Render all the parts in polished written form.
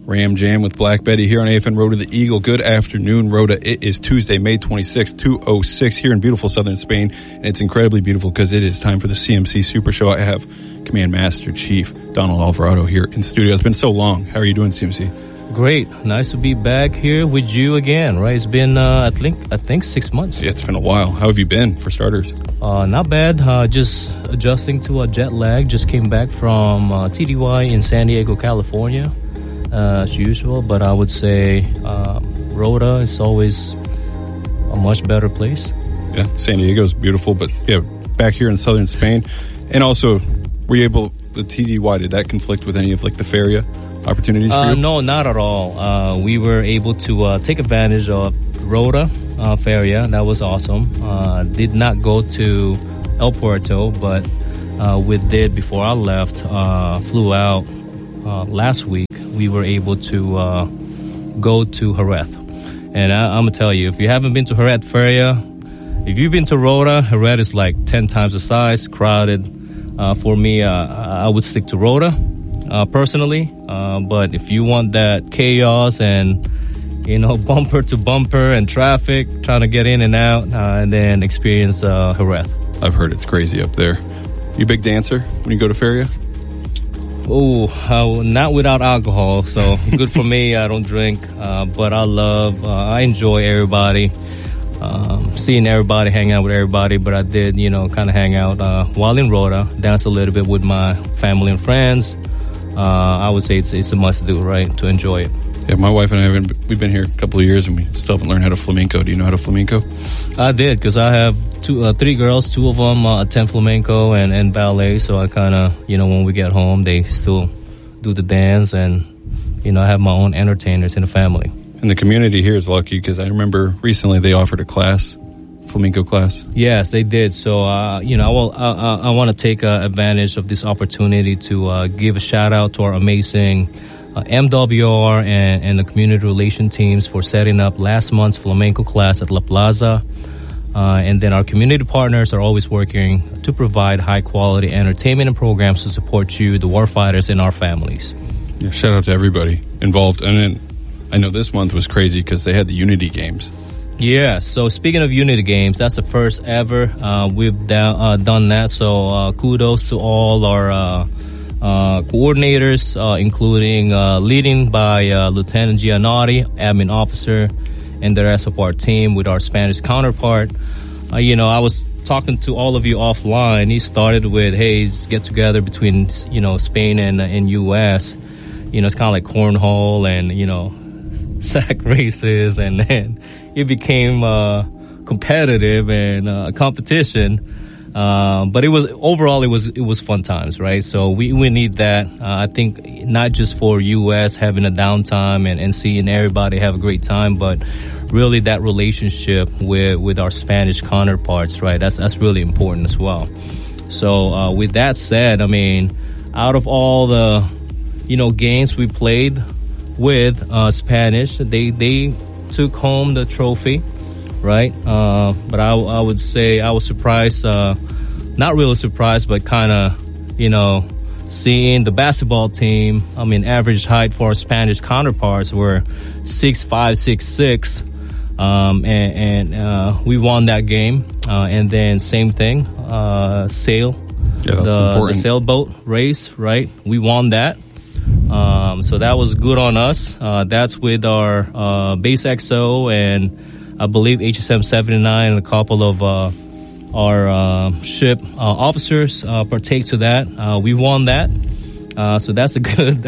Ram Jam with Black Betty here on AFN Road to the Eagle. Good afternoon, Rhoda. It is Tuesday, May 26th, 2006 here in beautiful southern Spain. And it's incredibly beautiful because it is time for the CMC Super Show. I have Command Master Chief Donald Alvarado here in studio. It's been so long. How are you doing, CMC? Great. Nice to be back here with you again, right? It's been, I think 6 months. Yeah, it's been a while. How have you been, for starters? Not bad. Just adjusting to a jet lag. Just came back from TDY in San Diego, California. As usual, but I would say Rhoda is always a much better place. Yeah, San Diego's beautiful, but yeah, back here in southern Spain. And also, were you able, the TDY, did that conflict with any of like the feria opportunities for you? No, not at all. We were able to take advantage of Rhoda feria. That was awesome. Did not go to El Puerto, but we did before I left. Flew out last week. We were able to go to Jerez. And I'm going to tell you, if you haven't been to Jerez Feria, if you've been to Rhoda, Jerez is like 10 times the size, crowded. For me, I would stick to Rhoda, personally. But if you want that chaos and, you know, bumper to bumper and traffic, trying to get in and out, and then experience Jerez. I've heard it's crazy up there. You a big dancer when you go to Feria? Oh, not without alcohol. So good for me. I don't drink, but I enjoy everybody, seeing everybody, hang out with everybody. But I did, you know, kind of hang out while in Rhoda, dance a little bit with my family and friends. I would say it's a must do, right, to enjoy it. Yeah, my wife and I we've been here a couple of years and we still haven't learned how to flamenco. Do you know how to flamenco? I did, because I have three girls. Two of them attend flamenco and ballet. So I kind of, you know, when we get home, they still do the dance. And, you know, I have my own entertainers in the family. And the community here is lucky because I remember recently they offered a class, flamenco class. Yes, they did. So, you know, I want to take advantage of this opportunity to give a shout out to our amazing MWR and the community relation teams for setting up last month's flamenco class at La Plaza. And then our community partners are always working to provide high-quality entertainment and programs to support you, the warfighters, and our families. Yeah, shout out to everybody involved. And then I know this month was crazy because they had the Unity Games. Yeah, so speaking of Unity Games, that's the first ever. We've done that, so kudos to all our coordinators, including leading by Lieutenant Giannotti, admin officer, and the rest of our team with our Spanish counterpart. You know, I was talking to all of you offline. He started with, hey, it's get together between, you know, Spain and U.S. You know, it's kind of like cornhole and, you know, sack races, and then it became competitive and a competition. But it was fun times, right? So we need that. I think not just for U.S. having a downtime and seeing everybody have a great time, but really that relationship with our Spanish counterparts, right? That's really important as well. So with that said, I mean, out of all the, you know, games we played with Spanish, they took home the trophy. Right? But I would say I was surprised, not really surprised, but kind of, you know, seeing the basketball team. I mean, average height for our Spanish counterparts were 6'5", 6'6", and we won that game. And then same thing, sail, the sailboat race, right? We won that. So that was good on us. That's with our base XO and I believe HSM 79 and a couple of our ship officers partake to that. We won that, so that's a good,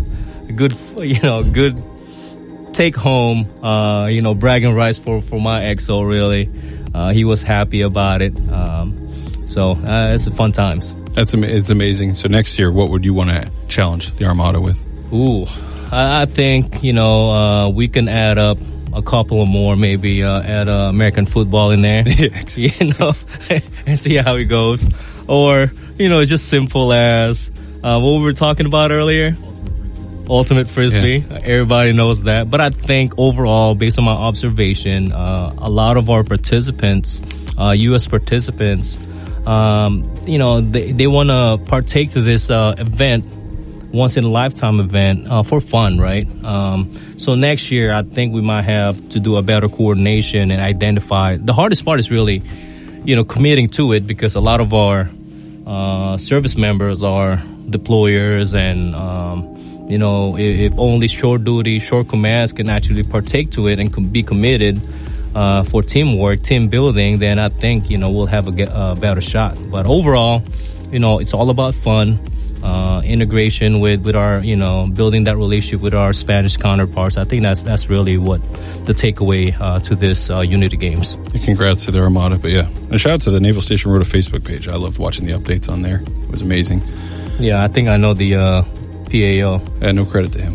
good take home. Bragging rights for my XO. Really, he was happy about it. So it's fun times. It's amazing. So next year, what would you want to challenge the Armada with? I think we can add up a couple of more, maybe add American football in there, and see how it goes. Or, just simple as what we were talking about earlier, Ultimate Frisbee. Yeah. Everybody knows that. But I think overall, based on my observation, a lot of our participants, U.S. participants, they want to partake to this event once-in-a-lifetime event for fun, right? So next year, I think we might have to do a better coordination and identify. The hardest part is really, committing to it, because a lot of our service members are deployers, and if only short duty, short commands can actually partake to it and be committed for teamwork, team building, then I think we'll have a better shot. But overall, it's all about fun, integration with our building that relationship with our Spanish counterparts. I think that's really what the takeaway to this Unity Games. Congrats to the Armada, but yeah, and shout out to the Naval Station Rota Facebook page. I loved watching the updates on there. It was amazing. Yeah, I think I know the PAO. No credit to him.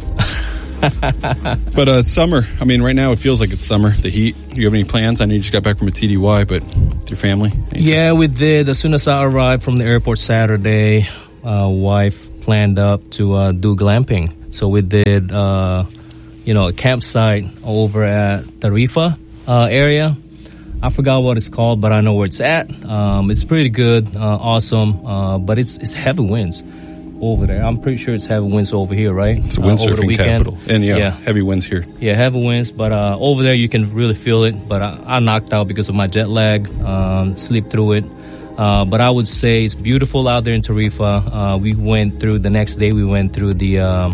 But it's summer. I mean, right now it feels like it's summer. The heat. Do you have any plans? I know you just got back from a TDY, but with your family? Yeah, we did. As soon as I arrived from the airport Saturday, wife planned up to do glamping. So we did, a campsite over at Tarifa area. I forgot what it's called, but I know where it's at. It's pretty good, awesome, but it's heavy winds over there. I'm pretty sure it's heavy winds over here, right? It's a windsurfing capital. And heavy winds here. Yeah, heavy winds, but over there you can really feel it. But I knocked out because of my jet lag, sleep through it. But I would say it's beautiful out there in Tarifa. The next day we went through the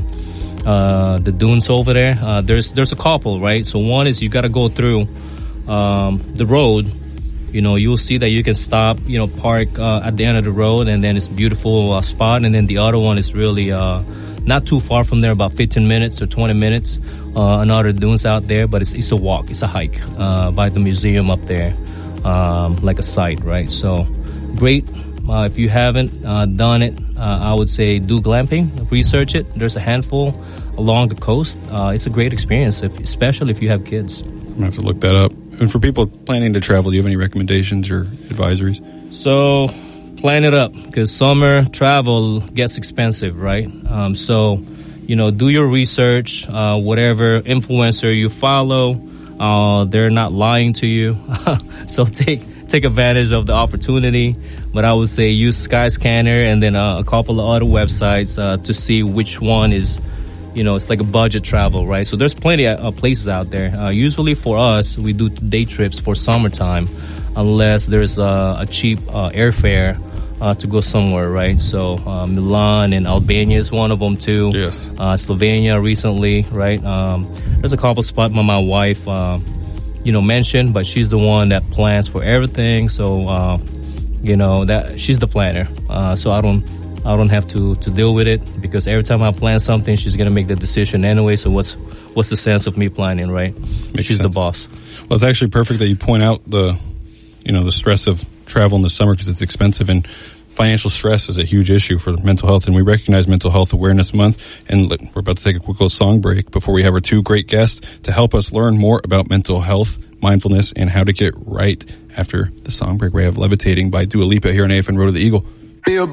dunes over there. There's a couple, right? So one is you got to go through the road. You'll see that you can stop, park at the end of the road, and then it's a beautiful spot. And then the other one is really not too far from there, about 15 minutes or 20 minutes. Another dunes out there, but it's a walk, it's a hike by the museum up there, like a site, right? So great. If you haven't done it, I would say do glamping, research it. There's a handful along the coast. It's a great experience, especially if you have kids. I'm going to have to look that up. And for people planning to travel, do you have any recommendations or advisories? So plan it up, because summer travel gets expensive, right? So do your research. Whatever influencer you follow, they're not lying to you. So take advantage of the opportunity. But I would say use Skyscanner and then a couple of other websites to see which one is, it's like a budget travel, right? So there's plenty of places out there. Usually for us, we do day trips for summertime, unless there's a cheap airfare to go somewhere, right? So Milan and Albania is one of them too. Yes. Slovenia recently, right? There's a couple spots my wife, mentioned, but she's the one that plans for everything. So, that she's the planner. So I don't have to deal with it, because every time I plan something, she's going to make the decision anyway. So what's the sense of me planning, right? She's the boss. Well, it's actually perfect that you point out the stress of travel in the summer, because it's expensive, and financial stress is a huge issue for mental health. And we recognize Mental Health Awareness Month. And we're about to take a quick little song break before we have our two great guests to help us learn more about mental health, mindfulness, and how to get right. After the song break, we have Levitating by Dua Lipa here on AFN Road to the Eagle.